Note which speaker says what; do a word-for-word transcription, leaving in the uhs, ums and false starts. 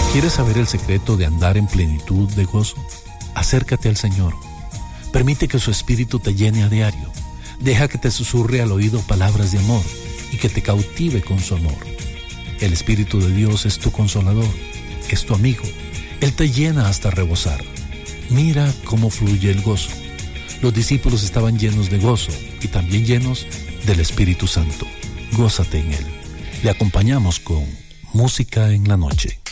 Speaker 1: ¿Quieres saber el secreto de andar en plenitud de gozo? Acércate al Señor. Permite que su Espíritu te llene a diario. Deja que te susurre al oído palabras de amor y que te cautive con su amor. El Espíritu de Dios es tu consolador, es tu amigo. Él te llena hasta rebosar. Mira cómo fluye el gozo. Los discípulos estaban llenos de gozo y también llenos del Espíritu Santo. Gózate en Él. Le acompañamos con Música en la Noche.